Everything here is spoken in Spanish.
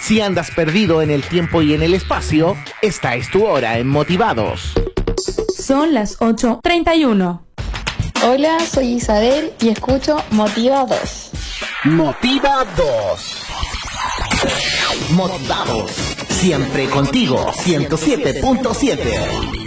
Si andas perdido en el tiempo y en el espacio, esta es tu hora en Motivados. Son las 8:31. Hola, soy Isabel y escucho Motivados. Motivados. Motivados. Siempre contigo, 107.7.